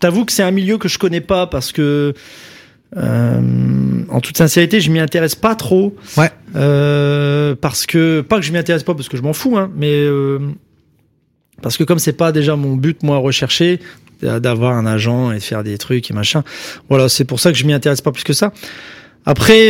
t'avoue que c'est un milieu que je connais pas parce que en toute sincérité, je m'y intéresse pas trop. Ouais. Parce que pas que je m'y intéresse pas parce que je m'en fous, hein, mais parce que comme c'est pas déjà mon but moi recherché d'avoir un agent et de faire des trucs et machin. Voilà, c'est pour ça que je m'y intéresse pas plus que ça. Après,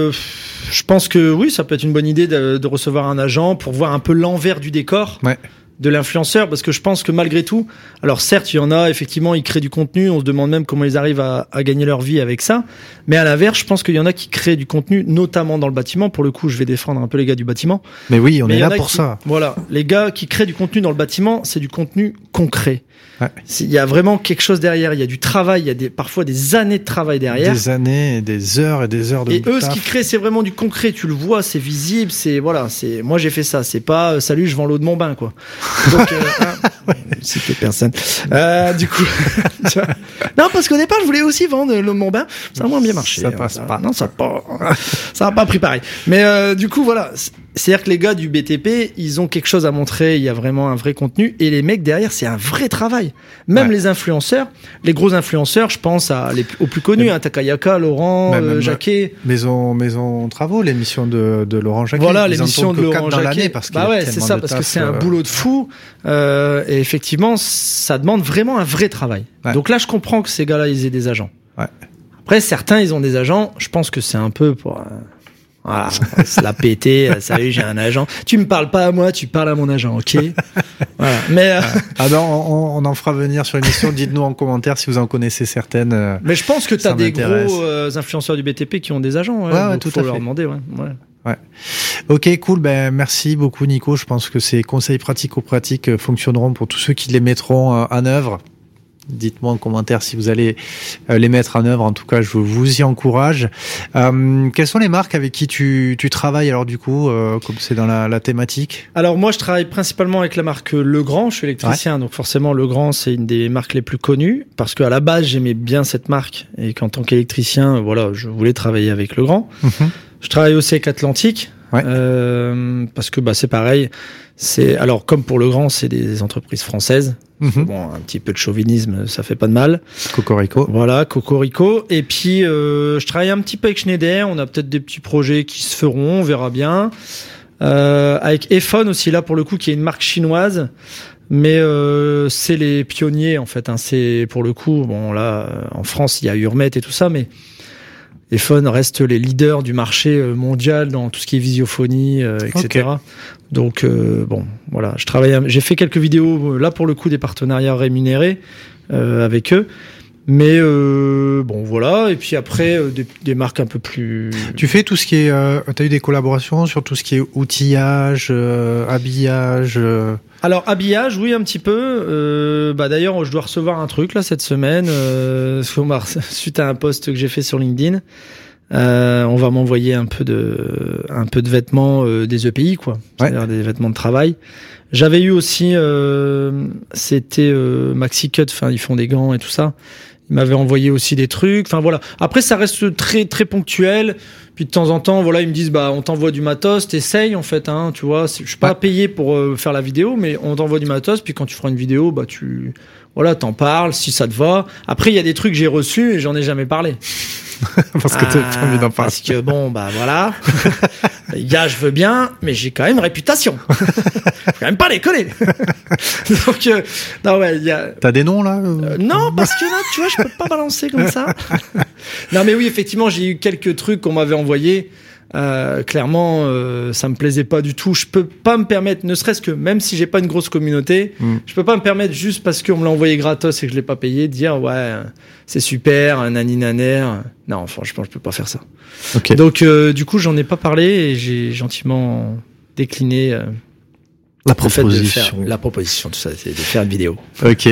je pense que oui, ça peut être une bonne idée de recevoir un agent pour voir un peu l'envers du décor. Ouais. De l'influenceur, parce que je pense que malgré tout, alors certes, il y en a, effectivement, ils créent du contenu, on se demande même comment ils arrivent à gagner leur vie avec ça, mais à l'inverse, je pense qu'il y en a qui créent du contenu, notamment dans le bâtiment. Pour le coup, je vais défendre un peu les gars du bâtiment. Mais oui, on est là pour ça. Voilà, les gars qui créent du contenu dans le bâtiment, c'est du contenu concret. Ouais. Il y a vraiment quelque chose derrière, il y a du travail, il y a parfois des années de travail derrière. Des années et des heures de Et eux, ce qu'ils créent, c'est vraiment du concret, tu le vois, c'est visible, moi j'ai fait ça, c'est pas, salut, je vends l'eau de mon bain, quoi. Donc, c'était personne. Du coup, tu vois. Non, parce qu'au départ, je voulais aussi vendre l'eau de mon bain, ça a moins bien marché. Ça passe pas. Non, ça a pas pris pareil. Mais, du coup, voilà. C'est-à-dire que les gars du BTP, ils ont quelque chose à montrer, il y a vraiment un vrai contenu, et les mecs derrière, c'est un vrai travail. Même les influenceurs, les gros influenceurs, je pense aux plus connus, Takayaka, Laurent, Jacquet. Maison Travaux, l'émission de Laurent Jacquet. Voilà, l'émission de Laurent Jacquet. Parce c'est ça, parce que c'est un boulot de fou, et effectivement, ça demande vraiment un vrai travail. Ouais. Donc là, je comprends que ces gars-là, ils aient des agents. Ouais. Après, certains, ils ont des agents, je pense que c'est un peu pour... Voilà, c'est la péter. Salut, j'ai un agent. Tu me parles pas à moi, tu parles à mon agent, ok? Voilà. Mais ah non, on en fera venir sur l'émission. Dites-nous en commentaire si vous en connaissez certaines. Mais je pense que t'as des gros influenceurs du BTP qui ont des agents. Ouais, tout à fait. Faut leur demander. Ouais. Ok, cool. Ben merci beaucoup, Nico. Je pense que ces conseils pratico-pratiques fonctionneront pour tous ceux qui les mettront en œuvre. Dites-moi en commentaire si vous allez les mettre en œuvre. En tout cas, je vous y encourage. Quelles sont les marques avec qui tu travailles alors du coup, comme c'est dans la thématique? Alors moi, je travaille principalement avec la marque Legrand. Je suis électricien, donc forcément Legrand, c'est une des marques les plus connues parce qu'à la base, j'aimais bien cette marque et qu'en tant qu'électricien, voilà, je voulais travailler avec Legrand. Je travaille aussi avec Atlantique. Ouais. Parce que c'est pareil. Alors comme pour Legrand, c'est des entreprises françaises. Bon, un petit peu de chauvinisme, ça fait pas de mal. Cocorico. Voilà, Cocorico. Et puis je travaille un petit peu avec Schneider. On a peut-être des petits projets qui se feront, on verra bien. Avec Efone aussi là pour le coup, qui est une marque chinoise. Mais c'est les pionniers en fait. C'est pour le coup. Bon là, en France, il y a Hurmet et tout ça, mais Efone reste les leaders du marché mondial dans tout ce qui est visiophonie, etc. Okay. Donc bon, voilà, j'ai fait quelques vidéos là pour le coup des partenariats rémunérés avec eux, mais bon voilà. Et puis après des marques un peu plus. Tu fais tout ce qui est, t'as eu des collaborations sur tout ce qui est outillage, habillage. Alors habillage, oui un petit peu. D'ailleurs, je dois recevoir un truc là cette semaine suite à un post que j'ai fait sur LinkedIn. On va m'envoyer un peu de vêtements des EPI quoi, c'est-à-dire des vêtements de travail. J'avais eu aussi c'était Maxi Cut, ils font des gants et tout ça. Ils m'avaient envoyé aussi des trucs. Enfin voilà. Après ça reste très très ponctuel. Puis de temps en temps, voilà, ils me disent on t'envoie du matos, t'essayes en fait, hein, tu vois. Je suis pas payé pour faire la vidéo, mais on t'envoie du matos. Puis quand tu feras une vidéo, t'en parles si ça te va. Après il y a des trucs que j'ai reçus et j'en ai jamais parlé. Parce que t'as pas envie d'en parler. Parce que voilà. Les gars, je veux bien, mais j'ai quand même une réputation. Faut quand même pas les coller. Donc, non, ouais, T'as des noms, là? Non, parce que là, tu vois, je peux pas balancer comme ça. Non, mais oui, effectivement, j'ai eu quelques trucs qu'on m'avait envoyés. Clairement, ça me plaisait pas du tout. Je peux pas me permettre, ne serait-ce que, même si j'ai pas une grosse communauté, je peux pas me permettre juste parce qu'on me l'a envoyé gratos et que je l'ai pas payé, de dire, ouais, c'est super, nani naner. Non, franchement, je peux pas faire ça. Okay. Donc, du coup, j'en ai pas parlé et j'ai gentiment décliné, la proposition. La proposition, tout ça, c'est de faire une vidéo. Ok.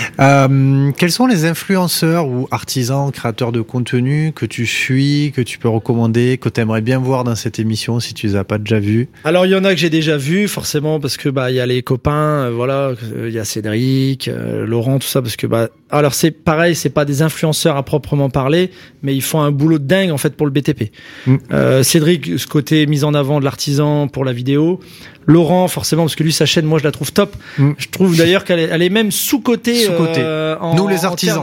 Quels sont les influenceurs ou artisans, créateurs de contenu que tu suis, que tu peux recommander, que tu aimerais bien voir dans cette émission si tu les as pas déjà vus? Alors, il y en a que j'ai déjà vus, forcément, parce que il y a les copains, il y a Cédric, Laurent, tout ça, parce que alors c'est pareil, c'est pas des influenceurs à proprement parler, mais ils font un boulot de dingue en fait pour le BTP. Cédric, ce côté mise en avant de l'artisan pour la vidéo. Laurent, forcément, parce que lui, sa chaîne, moi, je la trouve top. Je trouve d'ailleurs qu'elle est même sous-cotée. Nous, les artisans.